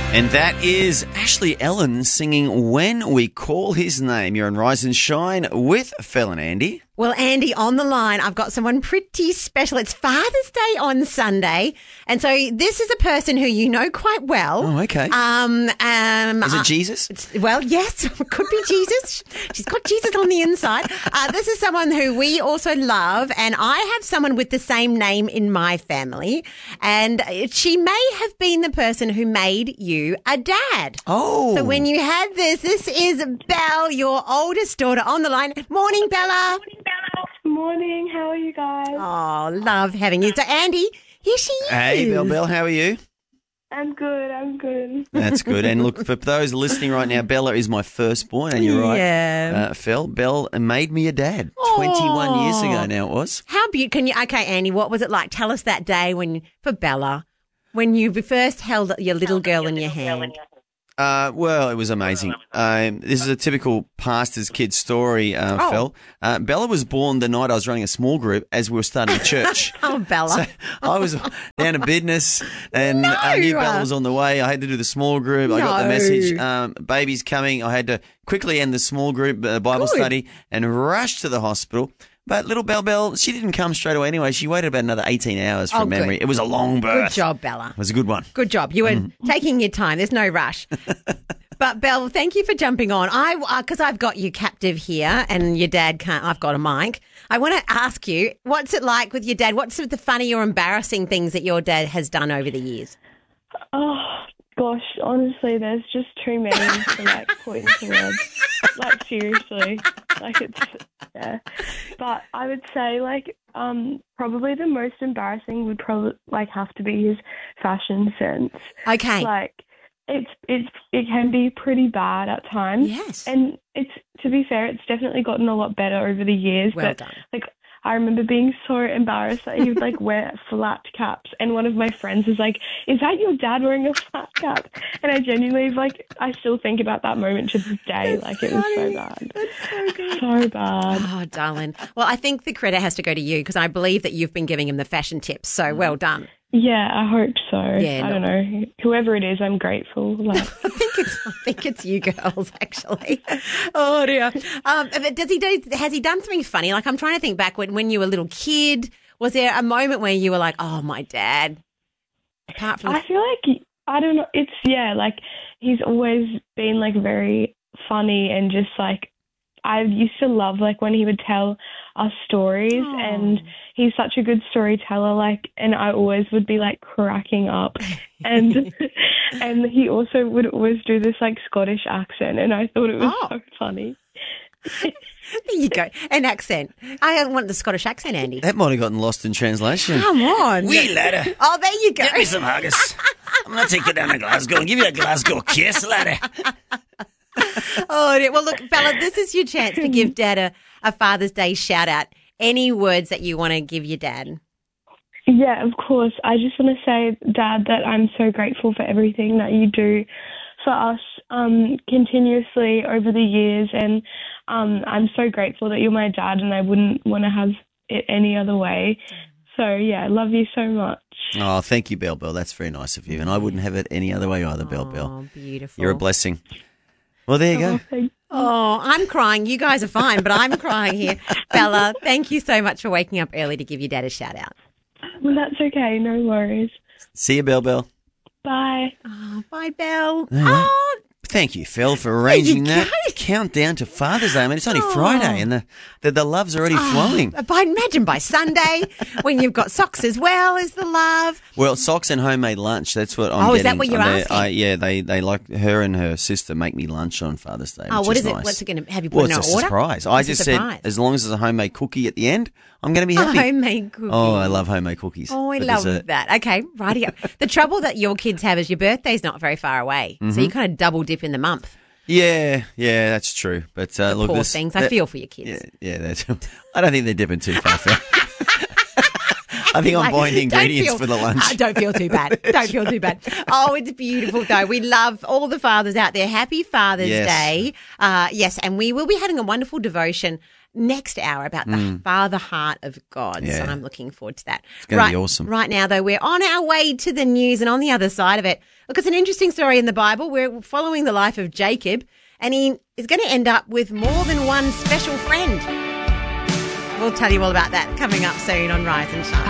And that is Ashley Ellen singing When We Call His Name. You're on Rise and Shine with Phil and Andy. Well, Andy, on the line, I've got someone pretty special. It's Father's Day on Sunday. And so this is a person who you know quite well. Oh, okay. Is it Jesus? Well, yes, it could be Jesus. She's got Jesus on the inside. This is someone who we also love, and I have someone with the same name in my family. And she may have been the person who made you a dad. Oh. So when you had this is Belle, your oldest daughter, on the line. Morning, Bella. Morning, how are you guys? Oh, love having you. So, Andy, here she is. Hey, Belle, how are you? I'm good. That's good. And look, for those listening right now, Bella is my firstborn, and you're right. Yeah. Phil, Belle made me a dad 21 years ago now it was. How beautiful. Okay, Andy, what was it like? Tell us that day for Bella, when you first held your little girl in your hand. Well, it was amazing. This is a typical pastor's kid story, Phil. Bella was born the night I was running a small group as we were starting church. Oh, Bella. So I was down to business and I knew Bella was on the way. I had to do the small group. I got the message, baby's coming. I had to quickly end the small group Bible study and rush to the hospital. But little Belle, she didn't come straight away anyway. She waited about another 18 hours from memory. Good. It was a long birth. Good job, Bella. It was a good one. Good job. You were taking your time. There's no rush. But, Belle, thank you for jumping on. Because I've got you captive here and your dad can't. I've got a mic. I want to ask you, what's it like with your dad? What's the funny or embarrassing things that your dad has done over the years? Oh, gosh, honestly, there's just too many to, put into words. Seriously. Yeah. But I would say, probably the most embarrassing would have to be his fashion sense. Okay. It can be pretty bad at times. Yes. And to be fair, it's definitely gotten a lot better over the years. Well but done. I remember being so embarrassed that he would wear flat caps, and one of my friends was like, "Is that your dad wearing a flat cap?" And I genuinely I still think about that moment to this day. That's it was so bad. That's so good. So bad. Oh, darling. Well, I think the credit has to go to you because I believe that you've been giving him the fashion tips. So well done. Yeah, I hope so. Yeah, I don't know. Whoever it is, I'm grateful. I think it's you girls, actually. Oh dear. But has he done something funny? I'm trying to think back when you were a little kid. Was there a moment where you were like, "Oh, my dad"? Apart from, I feel I don't know. It's he's always been very funny and just I used to love when he would tell us stories. Aww. And he's such a good storyteller, and I always would be cracking up. And and he also would always do this Scottish accent, and I thought it was so funny. There you go. An accent. I want the Scottish accent, Andy. That might have gotten lost in translation. Come on. Wee ladder. Oh, there you go. Get me some haggis. I'm going to take you down to Glasgow and give you a Glasgow kiss, laddie. Oh, dear. Well, look, Bella, this is your chance to give Dad a Father's Day shout out. Any words that you want to give your dad? Yeah, of course. I just want to say, Dad, that I'm so grateful for everything that you do for us continuously over the years. And I'm so grateful that you're my dad, and I wouldn't want to have it any other way. So, yeah, I love you so much. Oh, thank you, Belle. That's very nice of you. And I wouldn't have it any other way either, Belle. Oh, beautiful. You're a blessing. Well, there you go. Oh, I'm crying. You guys are fine, but I'm crying here. Bella, thank you so much for waking up early to give your dad a shout out. Well, that's okay. No worries. See you, Belle. Bye. Oh, bye, Belle. Yeah. Oh, Thank you, Phil, for arranging that countdown to Father's Day. I mean, it's only Friday and the love's already flowing. Imagine by Sunday when you've got socks as well as the love. Well, socks and homemade lunch. That's what I'm getting. Oh, is that what you're asking? Yeah, they like her and her sister make me lunch on Father's Day. Oh, what is it? Nice. What's it going to have you put in an order? It's a surprise. I just said as long as there's a homemade cookie at the end, I'm going to be happy. A homemade cookie. Oh, I love homemade cookies. Oh, I love that. Okay, righty-o. The trouble that your kids have is your birthday's not very far away, so you kind of double dip in the month. Yeah, that's true. But look, poor things. I feel for your kids. Yeah, I don't think they're dipping too far. I think I'm buying the ingredients for the lunch. Don't feel too bad. Don't feel too bad. Oh, it's beautiful, though. We love all the fathers out there. Happy Father's Day. Yes, and we will be having a wonderful devotion next hour about the Father heart of God. Yeah. So I'm looking forward to that. It's going to be awesome. Right now, though, we're on our way to the news, and on the other side of it, look, it's an interesting story in the Bible. We're following the life of Jacob, and he is going to end up with more than one special friend. We'll tell you all about that coming up soon on Rise and Shine.